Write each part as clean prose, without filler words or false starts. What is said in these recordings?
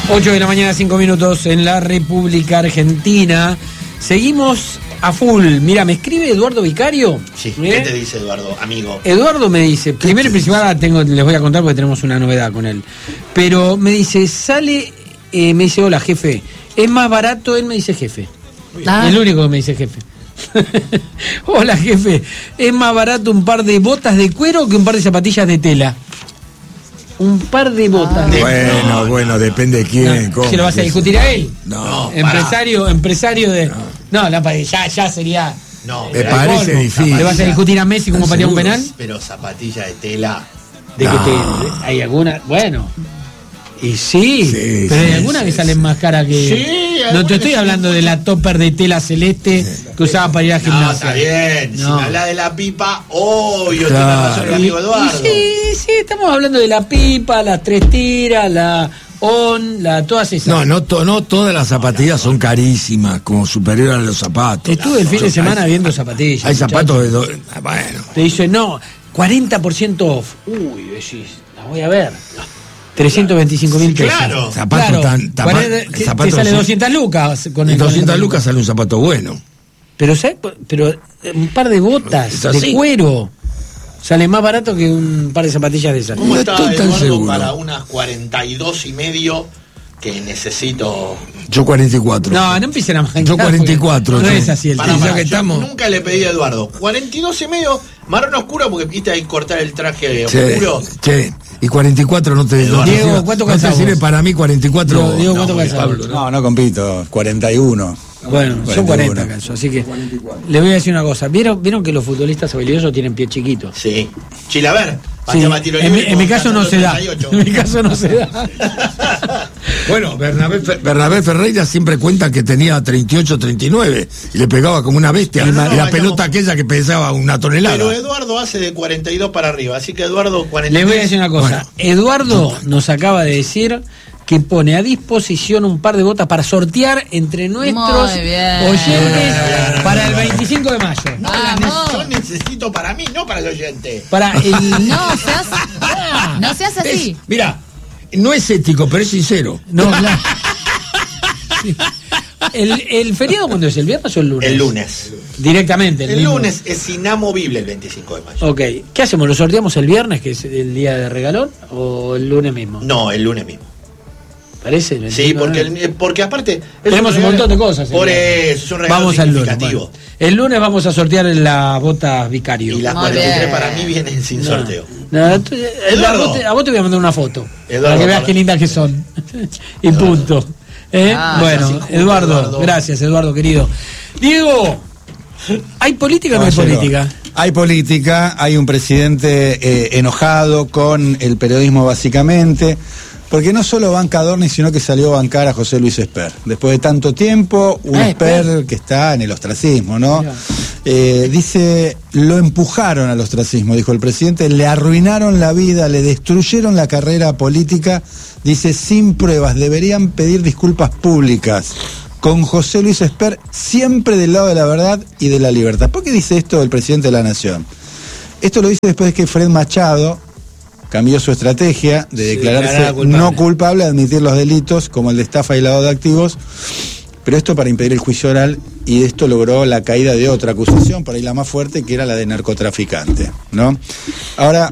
8 de la mañana, 5 minutos en la República Argentina. Seguimos a full. Mira, me escribe Eduardo Vicario. Sí, ¿qué te dice Eduardo, amigo? Eduardo me dice, primero y principal, les voy a contar porque tenemos una novedad con él. Pero me dice, me dice, hola jefe, es más barato, él me dice jefe. El único que me dice jefe. Hola jefe, es más barato un par de botas de cuero que un par de zapatillas de tela. Un par de botas. Bueno, depende de quién. ¿Cómo? ¿Se lo vas a discutir a él? No. Empresario de. No, ya sería. No, me parece difícil. ¿Le vas a discutir a Messi como patea un penal? Pero zapatillas de tela. ¿De qué te? ¿Hay alguna? Bueno. Y sí, pero hay algunas que salen más caras que. Sí, no te estoy hablando de la topper de tela celeste que usaba para ir al gimnasio. No, está bien. No. Si me hablas de la pipa, obvio, tiene razón el amigo Eduardo. Sí, estamos hablando de la pipa, las 3 tiras, la todas esas. No todas las zapatillas son carísimas, como superior a los zapatos. Estuve el fin de semana viendo zapatillas. Hay zapatos de bueno. Te dice, no, 40% off. Uy, decís, la voy a ver. 325.000 pesos. Claro. Zapatos te sale 200 lucas con el 200 lucas sale un zapato bueno. Pero ¿sabes? Pero un par de botas de cuero sale más barato que un par de zapatillas de esas. ¿Cómo No está estoy tan Eduardo seguro. para unas 42 y medio que necesito? Yo 44. No empiecen a mancar. Yo 44. No es así el Para, tema. Ya que yo estamos. nunca le pedí a Eduardo 42 y medio, marrón oscuro, porque viste ahí cortar el traje oscuro. Che, y 44 no te Diego, ¿cuánto no te calzás sirve vos? para mí 44. Diego, ¿cuánto calzás vos? Pablo, No compito, 41. Bueno, son 41. 40 calzos, así que 44. Le voy a decir una cosa. ¿Vieron que los futbolistas habilidosos tienen pie chiquitos? Sí. Chilaver. Sí, en mi caso no se da. En mi caso no se da. Bueno, Bernabé Ferreira siempre cuenta que tenía 38, 39 y le pegaba como una bestia. Pero no, y la pelota aquella que pesaba una tonelada. Pero Eduardo hace de 42 para arriba, así que Eduardo 43. Les voy a decir una cosa. Bueno. Eduardo nos acaba de decir que pone a disposición un par de botas para sortear entre nuestros oyentes para el 25 de mayo. Yo necesito para mí, no para el oyente. Para el... No seas así. Mira, no es ético, pero es sincero. No, claro. Sí. ¿El feriado cuándo es? ¿El viernes o el lunes? El lunes. Directamente. El lunes es inamovible el 25 de mayo. Ok. ¿Qué hacemos? ¿Lo sorteamos el viernes, que es el día de regalón, o el lunes mismo? No, el lunes mismo. ¿Parece? Sí, porque aparte... tenemos un montón de cosas. Por eso, es un regalo vamos al lunes. significativo. Bueno. El lunes vamos a sortear las botas Vicario. Y las Muy 43 bien. para mí vienen sin sorteo. Eduardo, a vos te voy a mandar una foto. Eduardo, para que veas qué lindas que son. Y punto. Bueno, sí, Eduardo, gracias, Eduardo, querido. Diego, ¿hay política o no hay política? Hay política, hay un presidente enojado con el periodismo básicamente, porque no solo banca a Adorni, sino que salió a bancar a José Luis Esper. Después de tanto tiempo, un Esper que está en el ostracismo, ¿no? Dice, lo empujaron al ostracismo, dijo el presidente, le arruinaron la vida, le destruyeron la carrera política, dice, sin pruebas, deberían pedir disculpas públicas. Con José Luis Esper siempre del lado de la verdad y de la libertad. ¿Por qué dice esto el presidente de la Nación? Esto lo dice después de que Fred Machado cambió su estrategia de declararse no culpable, admitir los delitos como el de estafa y lavado de activos, pero esto para impedir el juicio oral, y esto logró la caída de otra acusación, por ahí la más fuerte, que era la de narcotraficante, ¿no? Ahora,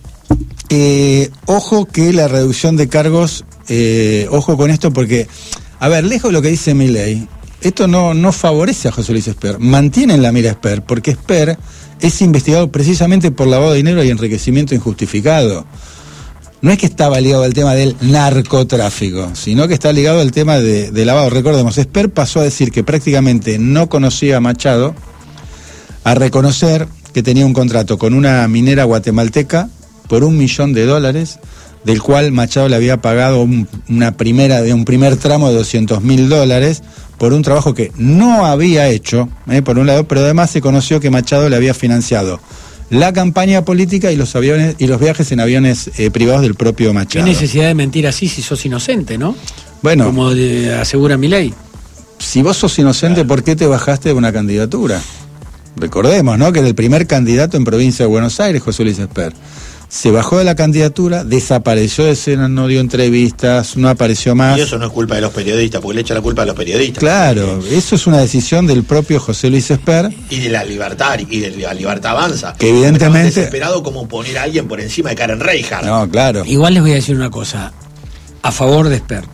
ojo que la reducción de cargos, ojo con esto porque, a ver, lejos de lo que dice Milei, esto no favorece a José Luis Esper, mantiene en la mira a Esper, porque Esper es investigado precisamente por lavado de dinero y enriquecimiento injustificado. No es que estaba ligado al tema del narcotráfico, sino que está ligado al tema de lavado. Recordemos, Esper pasó a decir que prácticamente no conocía a Machado, a reconocer que tenía un contrato con una minera guatemalteca por $1 millón, del cual Machado le había pagado un primer tramo de $200.000 por un trabajo que no había hecho, por un lado, pero además se conoció que Machado le había financiado la campaña política y los aviones y los viajes en aviones privados del propio Machado. ¿Qué necesidad de mentir así si sos inocente, no? Bueno, como asegura Milei. Si vos sos inocente, ¿por qué te bajaste de una candidatura? Recordemos, ¿no?, que era el primer candidato en provincia de Buenos Aires, José Luis Esper. se bajó de la candidatura, desapareció de escena, no dio entrevistas, no apareció más. Y eso no es culpa de los periodistas, porque le echa la culpa a los periodistas. Claro, eso es una decisión del propio José Luis Esper. Y de la Libertad, y de la Libertad Avanza. Que evidentemente... Es desesperado como poner a alguien por encima de Karen Reijard. No, claro. Igual les voy a decir una cosa, a favor de Esper.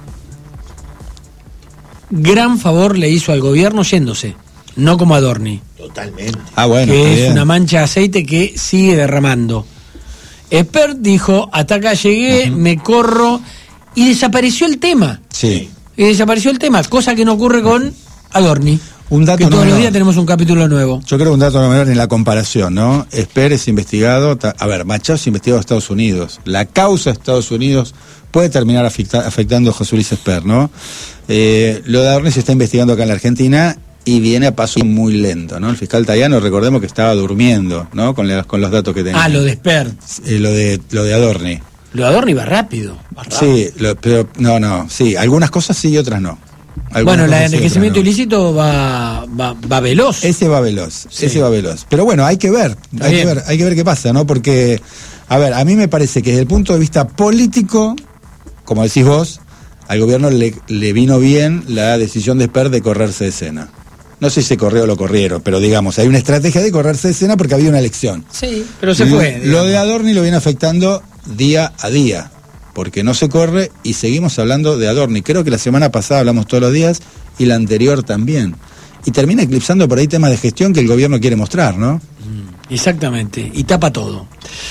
Gran favor le hizo al gobierno yéndose, no como Adorni. Totalmente. Ah, bueno, que es bien. una mancha de aceite que sigue derramando. Esper dijo, hasta acá llegué, me corro, y desapareció el tema. Sí. Y desapareció el tema, cosa que no ocurre con Adorni. Un dato que todos no los menor. días tenemos un capítulo nuevo. Yo creo que un dato no menor en la comparación, ¿no? Esper es investigado, Machado es investigado en Estados Unidos. La causa de Estados Unidos puede terminar afectando a José Luis Esper, ¿no? Lo de Adorni se está investigando acá en la Argentina y viene a paso muy lento, ¿no? El fiscal Tayano, recordemos que estaba durmiendo, ¿no? Con los datos que tenía. Ah, lo de Esper. Lo de Adorni. Lo de Adorni va rápido. Sí, pero sí, algunas cosas sí y otras no. Bueno, el enriquecimiento ilícito va veloz. Ese va veloz, Sí. ese va veloz. Pero bueno, hay que ver qué pasa, ¿no? Porque, a ver, a mí me parece que desde el punto de vista político, como decís vos, al gobierno le vino bien la decisión de Esper de correrse de escena. No sé si se corrió o lo corrieron, pero digamos, hay una estrategia de correrse de escena porque había una elección. Sí, pero se fue. Lo de Adorni lo viene afectando día a día, porque no se corre y seguimos hablando de Adorni. Creo que la semana pasada hablamos todos los días y la anterior también. Y termina eclipsando por ahí temas de gestión que el gobierno quiere mostrar, ¿no? Exactamente, y tapa todo.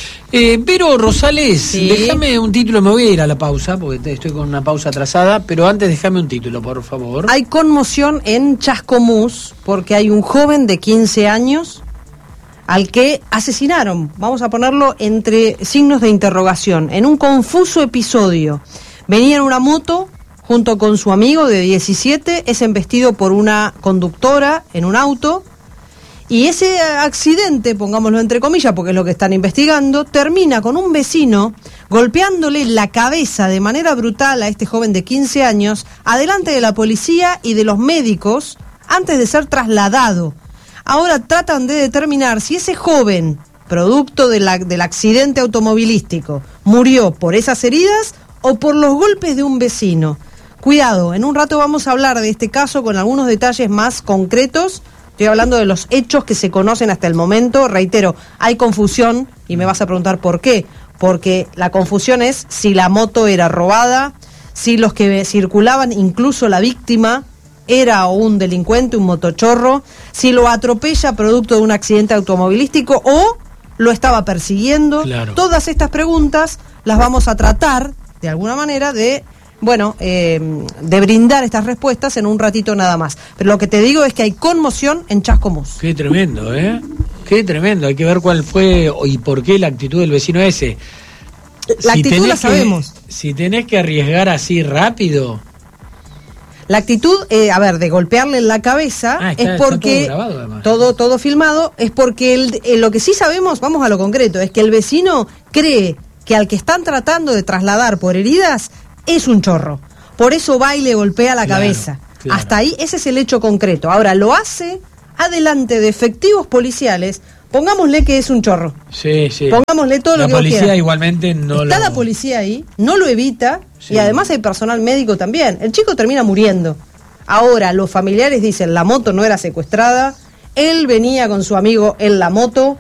Pero Rosales, Sí. déjame un título, me voy a ir a la pausa, porque estoy con una pausa atrasada, pero antes déjame un título, por favor. Hay conmoción en Chascomús porque hay un joven de 15 años al que asesinaron, vamos a ponerlo entre signos de interrogación, en un confuso episodio. Venía en una moto junto con su amigo de 17, es embestido por una conductora en un auto, y ese accidente, pongámoslo entre comillas porque es lo que están investigando, termina con un vecino golpeándole la cabeza de manera brutal a este joven de 15 años, adelante de la policía y de los médicos, antes de ser trasladado. Ahora tratan de determinar si ese joven, producto del accidente automovilístico, murió por esas heridas o por los golpes de un vecino. Cuidado, en un rato vamos a hablar de este caso con algunos detalles más concretos. Estoy hablando de los hechos que se conocen hasta el momento. Reitero, hay confusión y me vas a preguntar por qué. Porque la confusión es si la moto era robada, si los que circulaban, incluso la víctima, era un delincuente, un motochorro, si lo atropella producto de un accidente automovilístico o lo estaba persiguiendo. Claro. Todas estas preguntas las vamos a tratar, de alguna manera, de brindar estas respuestas en un ratito nada más. Pero lo que te digo es que hay conmoción en Chascomús. Qué tremendo, ¿eh? Qué tremendo. Hay que ver cuál fue y por qué la actitud del vecino ese. La Si actitud tenés la sabemos. Si tenés que arriesgar así rápido... La actitud, de golpearle en la cabeza Está es porque todo grabado, además. todo filmado, es porque lo que sí sabemos, vamos a lo concreto, es que el vecino cree que al que están tratando de trasladar por heridas es un chorro. Por eso va y le golpea la Claro, cabeza. claro. Hasta ahí ese es el hecho concreto. Ahora lo hace adelante de efectivos policiales. Pongámosle que es un chorro. Sí, sí. Pongámosle todo lo que La vos policía quieras. igualmente no Está lo... la policía ahí, no lo evita, Sí. y además hay personal médico también. El chico termina muriendo. Ahora, los familiares dicen, la moto no era secuestrada, él venía con su amigo en la moto,